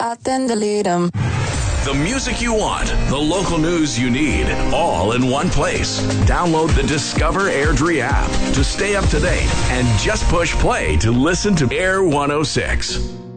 then delete them. The music you want, the local news you need, all in one place. Download the Discover Airdrie app to stay up to date and just push play to listen to Air 106.